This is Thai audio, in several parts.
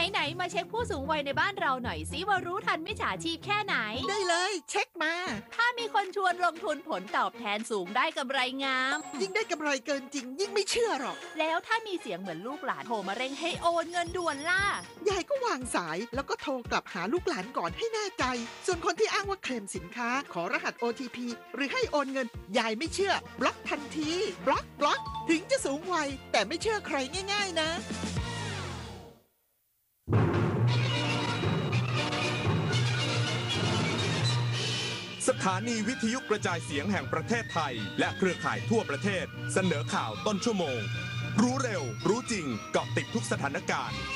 ไหนๆมาเช็คผู้สูงวัยในบ้านเราหน่อยสิว่ารู้ทันมิจฉาชีพแค่ไหนได้เลยเช็คมาถ้ามีคนชวนลงทุนผลตอบแทนสูงได้กำไรงามยิ่งได้กำไรเกินจริงยิ่งไม่เชื่อหรอกแล้วถ้ามีเสียงเหมือนลูกหลานโทรมาเร่งให้โอนเงินด่วนล่ะยายก็วางสายแล้วก็โทรกลับหาลูกหลานก่อนให้แน่ใจส่วนคนที่อ้างว่าเคลมสินค้าขอรหัส OTP หรือให้โอนเงินยายไม่เชื่อบล็อกทันทีบล็อกถึงจะสูงวัยแต่ไม่เชื่อใครง่ายๆนะสถานีวิทยุกระจายเสียงแห่งประเทศไทยและเครือข่ายทั่วประเทศเสนอข่าวต้นชั่วโมงรู้เร็วรู้จริงเกาะติดทุกสถานการณ์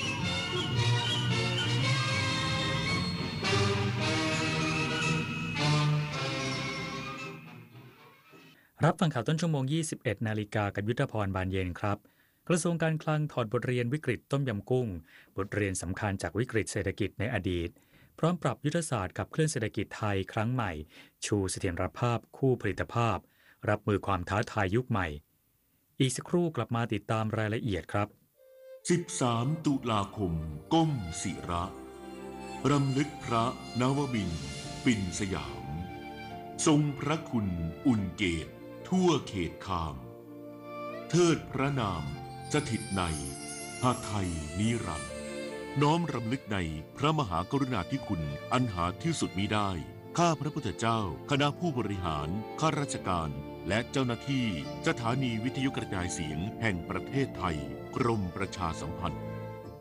รับฟังข่าวต้นชั่วโมง 21 นาฬิกากับยุทธพรบานเย็นครับกระทรวงการคลังถอดบทเรียนวิกฤตต้มยำกุ้งบทเรียนสำคัญจากวิกฤตเศรษฐกิจในอดีตพร้อมปรับยุทธศาสตร์ขับเคลื่อนเศรษฐกิจไทยครั้งใหม่ชูเสถียรภาพคู่ผลิตภาพรับมือความท้าทายยุคใหม่อีกสักครู่กลับมาติดตามรายละเอียดครับ 13 ตุลาคมก้มศิระรำลึกพระนวมินทร์ปิ่นสยามทรงพระคุณอุ่นเกตทั่วเขตคามเทิดพระนามสถิตในหาไทยนิรันดร์น้อมรำลึกในพระมหากรุณาธิคุณอันหาที่สุดมิได้ข้าพระพุทธเจ้าคณะผู้บริหารข้าราชการและเจ้าหน้าที่สถานีวิทยุกระจายเสียงแห่งประเทศไทยกรมประชาสัมพันธ์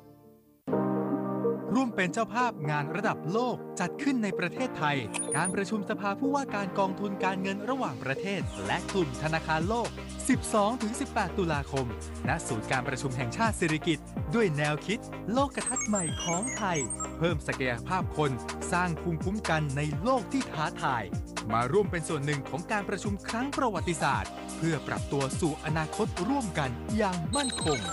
ร่วมเป็นเจ้าภาพงานระดับโลกจัดขึ้นในประเทศไทยการประชุมสภาผู้ว่าการกองทุนการเงินระหว่างประเทศและกลุ่มธนาคารโลก 12-18 ตุลาคมณศูนย์การประชุมแห่งชาติสิริกิติ์ด้วยแนวคิดโลกทัศน์ใหม่ของไทยเพิ่มศักยภาพคนสร้างภูมิคุ้มกันในโลกที่ท้าทายมาร่วมเป็นส่วนหนึ่งของการประชุมครั้งประวัติศาสตร์เพื่อปรับตัวสู่อนาคตร่วมกันอย่างมั่นคง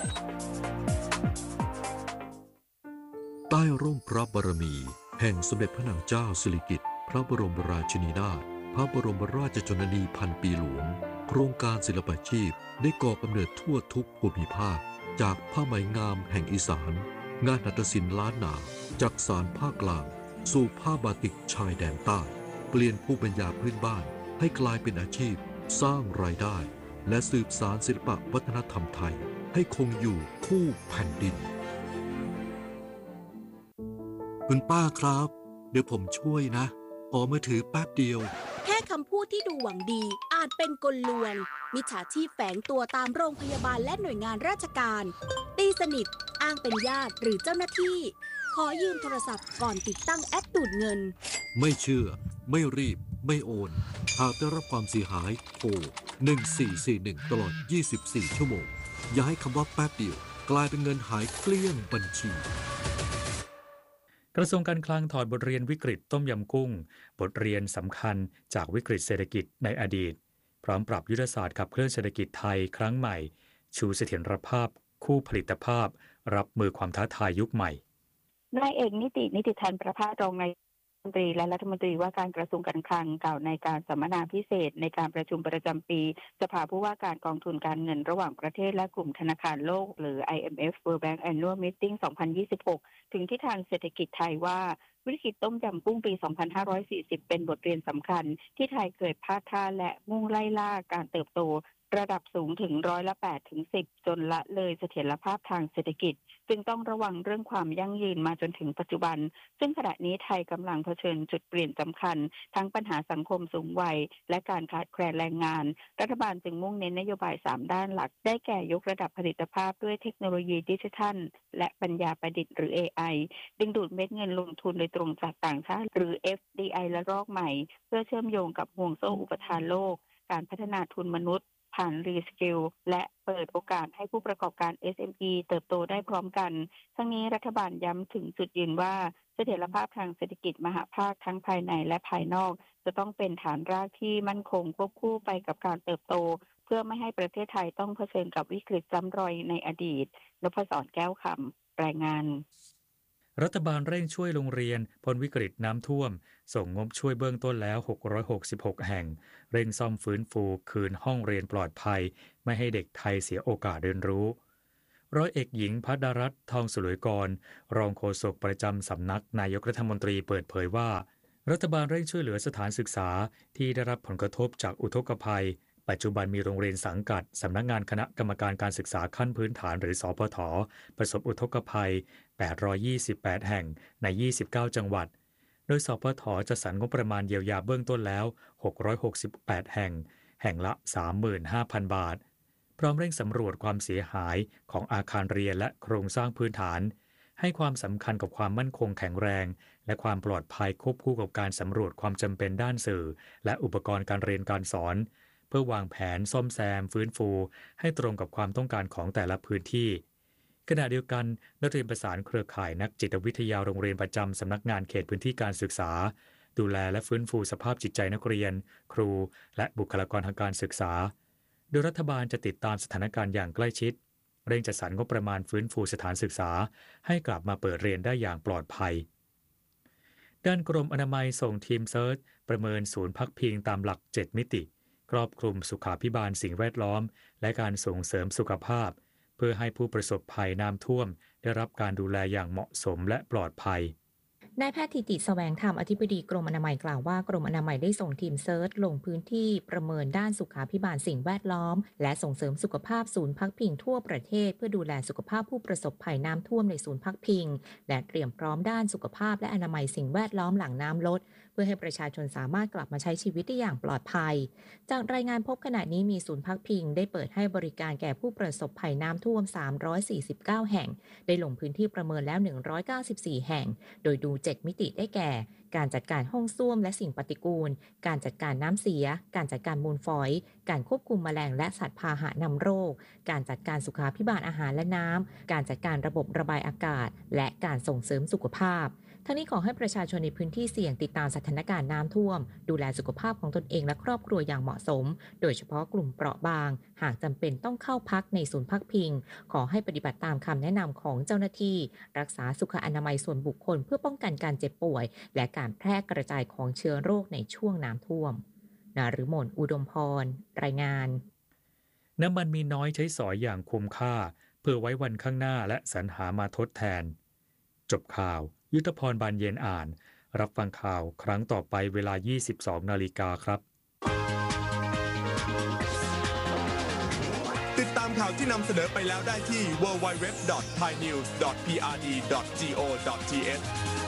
ใต้ร่มพระบารมีแห่งสมเด็จพระนางเจ้าสิริกิติ์พระบรมราชินีนาถพระบรมราชชนนีพันปีหลวงโครงการศิลปาชีพได้ก่อกำเนิดทั่วทุกภูมิภาคจากผ้าไหมงามแห่งอีสานงานหัตถศิลป์ล้านนาจากสานภาคกลางสู่ผ้าบาติกชายแดนใต้เปลี่ยนภูมิปัญญาพื้นบ้านให้กลายเป็นอาชีพสร้างรายได้และสืบสานศิลปวัฒนธรรมไทยให้คงอยู่คู่แผ่นดินคุณป้าครับเดี๋ยวผมช่วยนะขอมือถือแป๊บเดียวแค่คำพูดที่ดูหวังดีอาจเป็นกลลวงมิจฉาชีพแฝงตัวตามโรงพยาบาลและหน่วยงานราชการตีสนิทอ้างเป็นญาติหรือเจ้าหน้าที่ขอยืมโทรศัพท์ก่อนติดตั้งแอปดูดเงินไม่เชื่อไม่รีบไม่โอนหากได้รับความเสียหายโทร1441ตลอด24ชั่วโมงอย่าให้คำว่าแป๊บเดียวกลายเป็นเงินหายเกลี้ยงบัญชีกระทรวงการคลังถอดบทเรียนวิกฤตต้มยำกุ้งบทเรียนสำคัญจากวิกฤตเศรษฐกิจในอดีตพร้อมปรับยุทธศาสตร์ขับเคลื่อนเศรษฐกิจไทยครั้งใหม่ชูเสถียรภาพคู่ผลิตภาพรับมือความท้าทายยุคใหม่นายเอกนิติธันประภาสรองนายรัฐมนตรีและรัฐมนตรีว่าการกระทรวงการคลังกล่าวในการสัมมนาพิเศษในการประชุมประจำปีสภาผู้ว่าการกองทุนการเงินระหว่างประเทศและกลุ่มธนาคารโลกหรือ IMF World Bank Annual Meeting 2026 ถึงทิศทางเศรษฐกิจไทยว่าวิกฤตต้มยำกุ้งปี 2540 เป็นบทเรียนสำคัญที่ไทยเกิดพลาดท่าและมุ่งไล่ล่าการเติบโตระดับสูงถึง8%-10%จนละเลยเสถียรภาพทางเศรษฐกิจจึงต้องระวังเรื่องความยั่งยืนมาจนถึงปัจจุบันซึ่งขณะนี้ไทยกำลังเผชิญจุดเปลี่ยนสำคัญทั้งปัญหาสังคมสูงวัยและการขาดแคลนแรงงานรัฐบาลจึงมุ่งเน้นนโยบาย3ด้านหลักได้แก่ยกระดับผลิตภาพด้วยเทคโนโลยีดิจิทัลและปัญญาประดิษฐ์หรือ AI ดึงดูดเม็ดเงินลงทุนโดยตรงจากต่างชาติหรือ FDI และรอกใหม่เพื่อเชื่อมโยงกับห่วงโซ่อุปทานโลกการพัฒนาทุนมนุษย์ผ่านรีสกิลและเปิดโอกาสให้ผู้ประกอบการ SME เติบโตได้พร้อมกันทั้งนี้รัฐบาลย้ำถึงจุดยืนว่าเสถียรภาพทางเศรษฐกิจมหภาคทั้งภายในและภายนอกจะต้องเป็นฐานรากที่มั่นคงควบคู่ไปกับการเติบโตเพื่อไม่ให้ประเทศไทยต้องเผชิญกับวิกฤตซ้ำรอยในอดีตนพศรแก้วคำรายงานรัฐบาลเร่งช่วยโรงเรียนพ้นวิกฤตน้ำท่วมส่งงบช่วยเบื้องต้นแล้ว666แห่งเร่งซ่อมฟื้นฟูคืนห้องเรียนปลอดภัยไม่ให้เด็กไทยเสียโอกาสเรียนรู้ร้อยเอกหญิงภัดรัตน์ทองสุลยกรรองโฆษกประจำสำนักนายกรัฐมนตรีเปิดเผยว่ารัฐบาลเร่งช่วยเหลือสถานศึกษาที่ได้รับผลกระทบจากอุทกภัยปัจจุบันมีโรงเรียนสังกัดสำนักงานคณะกรรมการการศึกษาขั้นพื้นฐานหรือสปฐ.ประสบอุทกภัย828แห่งใน29จังหวัดโดยสปฐ.จะสรรงบประมาณเยียวยาเบื้องต้นแล้ว668แห่งแห่งละ 35,000 บาทพร้อมเร่งสำรวจความเสียหายของอาคารเรียนและโครงสร้างพื้นฐานให้ความสำคัญกับความมั่นคงแข็งแรงและความปลอดภัยควบคู่กับการสำรวจความจำเป็นด้านสื่อและอุปกรณ์การเรียนการสอนเพื่อวางแผนซ่อมแซมฟื้นฟูให้ตรงกับความต้องการของแต่ละพื้นที่ขณะเดียวกันนักเรียนประสานเครือข่ายนักจิตวิทยาโรงเรียนประจำสำนักงานเขตพื้นที่การศึกษาดูแลและฟื้นฟูสภาพจิตใจนักเรียนครูและบุคลากรทางการศึกษาโดยรัฐบาลจะติดตามสถานการณ์อย่างใกล้ชิดเร่งจัดสรรงบประมาณฟื้นฟูสถานศึกษาให้กลับมาเปิดเรียนได้อย่างปลอดภัยด้านกรมอนามัยส่งทีมเซิร์ชประเมินศูนย์พักพิงตามหลัก7มิติครอบคลุมสุขาภิบาลสิ่งแวดล้อมและการส่งเสริมสุขภาพเพื่อให้ผู้ประสบภัยน้ำท่วมได้รับการดูแลอย่างเหมาะสมและปลอดภัยนายแพทย์ธิติแสวงธรรมอธิบดีกรมอนามัยกล่าวว่ากรมอนามัยได้ส่งทีมเซิร์ชลงพื้นที่ประเมินด้านสุขาภิบาลสิ่งแวดล้อมและส่งเสริมสุขภาพศูนย์พักพิงทั่วประเทศเพื่อดูแลสุขภาพผู้ประสบภัยน้ำท่วมในศูนย์พักพิงและเตรียมพร้อมด้านสุขภาพและอนามัยสิ่งแวดล้อมหลังน้ำลดเพื่อให้ประชาชนสามารถกลับมาใช้ชีวิตได้อย่างปลอดภัยจากรายงานพบขณะนี้มีศูนย์พักพิงได้เปิดให้บริการแก่ผู้ประสบภัยน้ำท่วม349แห่งได้ลงพื้นที่ประเมินแล้ว194แห่งโดยดู7มิติได้แก่การจัดการห้องส้วมและสิ่งปฏิกูลการจัดการน้ำเสียการจัดการมูลฝอยการควบคุมแมลงและสัตว์พาหะนำโรคการจัดการสุขาภิบาลอาหารและน้ำการจัดการระบบระบายอากาศและการส่งเสริมสุขภาพทั้งนี้ขอให้ประชาชนในพื้นที่เสี่ยงติดตามสถานการณ์น้ำท่วมดูแลสุขภาพของตนเองและครอบครัวอย่างเหมาะสมโดยเฉพาะกลุ่มเปราะบางหากจำเป็นต้องเข้าพักในศูนย์พักพิงขอให้ปฏิบัติตามคำแนะนำของเจ้าหน้าที่รักษาสุขอนามัยส่วนบุคคลเพื่อป้องกันการเจ็บป่วยและการแพร่กระจายของเชื้อโรคในช่วงน้ำท่วมนฤมล อุดมพรรายงานน้ำมันมีน้อยใช้สอยอย่างคุ้มค่าเพื่อไว้วันข้างหน้าและสรรหามาทดแทนจบข่าวยุทธพรบานเย็นอ่านรับฟังข่าวครั้งต่อไปเวลา 22 นาฬิกาครับติดตามข่าวที่นำเสนอไปแล้วได้ที่ www.thainews.prd.go.th